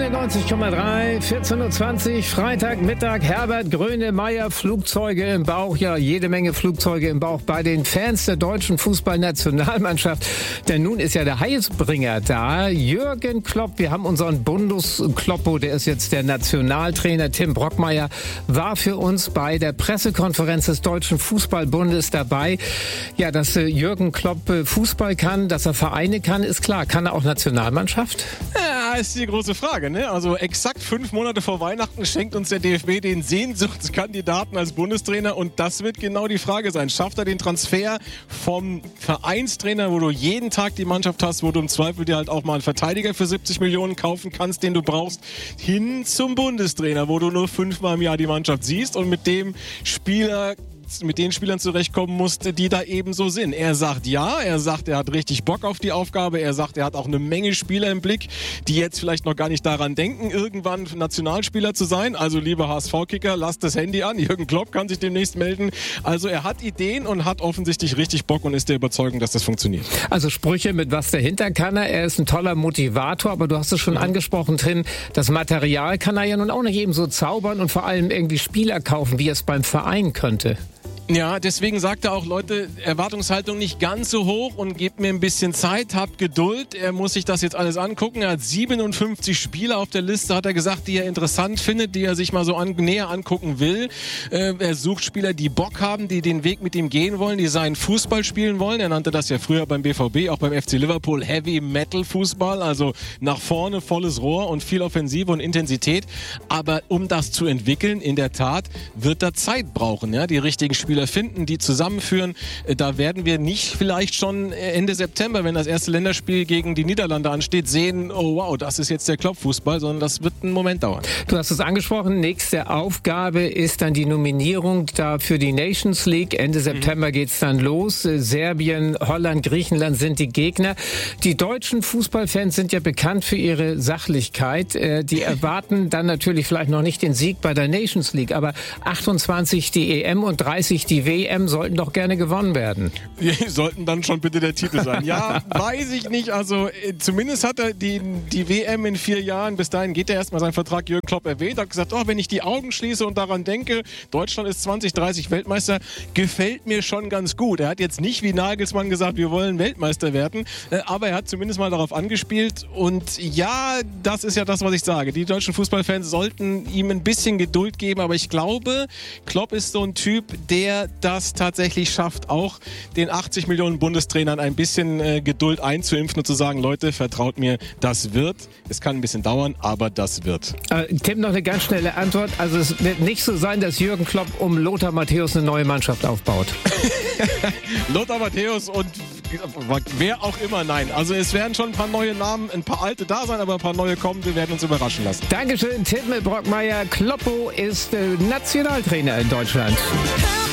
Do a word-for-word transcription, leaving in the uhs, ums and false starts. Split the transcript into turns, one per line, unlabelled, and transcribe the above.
neunundneunzig Komma drei, vierzehn Uhr zwanzig, Freitagmittag. Herbert Grönemeyer, Flugzeuge im Bauch. Ja, jede Menge Flugzeuge im Bauch bei den Fans der deutschen Fußballnationalmannschaft. Denn nun ist ja der Heilsbringer da. Jürgen Klopp. Wir haben unseren Bundeskloppo, der ist jetzt der Nationaltrainer. Tim Brockmeier war für uns bei der Pressekonferenz des Deutschen Fußballbundes dabei. Ja, dass äh, Jürgen Klopp äh, Fußball kann, dass er Vereine kann, ist klar. Kann er auch Nationalmannschaft?
Ja, ist die große Frage, ne? Also exakt fünf Monate vor Weihnachten schenkt uns der D F B den Sehnsuchtskandidaten als Bundestrainer und das wird genau die Frage sein. Schafft er den Transfer vom Vereinstrainer, wo du jeden Tag die Mannschaft hast, wo du im Zweifel dir halt auch mal einen Verteidiger für siebzig Millionen kaufen kannst, den du brauchst, hin zum Bundestrainer, wo du nur fünfmal im Jahr die Mannschaft siehst und mit dem Spieler mit den Spielern zurechtkommen musste, die da eben so sind. Er sagt ja, er sagt, er hat richtig Bock auf die Aufgabe, er sagt, er hat auch eine Menge Spieler im Blick, die jetzt vielleicht noch gar nicht daran denken, irgendwann Nationalspieler zu sein. Also liebe H S V-Kicker, lasst das Handy an, Jürgen Klopp kann sich demnächst melden. Also er hat Ideen und hat offensichtlich richtig Bock und ist der Überzeugung, dass das funktioniert.
Also Sprüche mit was dahinter kann er, er ist ein toller Motivator, aber du hast es schon mhm. angesprochen, Tim, das Material kann er ja nun auch nicht eben so zaubern und vor allem irgendwie Spieler kaufen, wie es beim Verein könnte.
Ja, deswegen sagt er auch, Leute, Erwartungshaltung nicht ganz so hoch und gebt mir ein bisschen Zeit, habt Geduld. Er muss sich das jetzt alles angucken. Er hat siebenundfünfzig Spieler auf der Liste, hat er gesagt, die er interessant findet, die er sich mal so an, näher angucken will. Äh, er sucht Spieler, die Bock haben, die den Weg mit ihm gehen wollen, die seinen Fußball spielen wollen. Er nannte das ja früher beim B V B, auch beim F C Liverpool, Heavy Metal Fußball, also nach vorne volles Rohr und viel Offensive und Intensität. Aber um das zu entwickeln, in der Tat, wird er Zeit brauchen, ja, die richtigen Spieler finden, die zusammenführen. Da werden wir nicht vielleicht schon Ende September, wenn das erste Länderspiel gegen die Niederlande ansteht, sehen, oh wow, das ist jetzt der Klopp-Fußball, sondern das wird einen Moment dauern.
Du hast es angesprochen, nächste Aufgabe ist dann die Nominierung da für die Nations League. Ende September mhm. geht's dann los. Serbien, Holland, Griechenland sind die Gegner. Die deutschen Fußballfans sind ja bekannt für ihre Sachlichkeit. Die erwarten dann natürlich vielleicht noch nicht den Sieg bei der Nations League, aber achtundzwanzig die E M und dreißig die W M sollten doch gerne gewonnen werden.
Die sollten dann schon bitte der Titel sein. Ja, weiß ich nicht. Also äh, zumindest hat er die, die W M in vier Jahren, bis dahin geht er erstmal seinen Vertrag Jürgen Klopp erwähnt, hat gesagt, oh, wenn ich die Augen schließe und daran denke, Deutschland ist zwanzig dreißig Weltmeister, gefällt mir schon ganz gut. Er hat jetzt nicht wie Nagelsmann gesagt, wir wollen Weltmeister werden, äh, aber er hat zumindest mal darauf angespielt und ja, das ist ja das, was ich sage. Die deutschen Fußballfans sollten ihm ein bisschen Geduld geben, aber ich glaube, Klopp ist so ein Typ, der das tatsächlich schafft, auch den achtzig Millionen Bundestrainern ein bisschen äh, Geduld einzuimpfen und zu sagen, Leute, vertraut mir, das wird. Es kann ein bisschen dauern, aber das wird.
Äh, Tim, noch eine ganz schnelle Antwort. Also es wird nicht so sein, dass Jürgen Klopp um Lothar Matthäus eine neue Mannschaft aufbaut.
Lothar Matthäus und wer auch immer, nein. Also es werden schon ein paar neue Namen, ein paar alte da sein, aber ein paar neue kommen. Wir werden uns überraschen lassen.
Dankeschön, Tim Brockmeier. Kloppo ist äh, Nationaltrainer in Deutschland.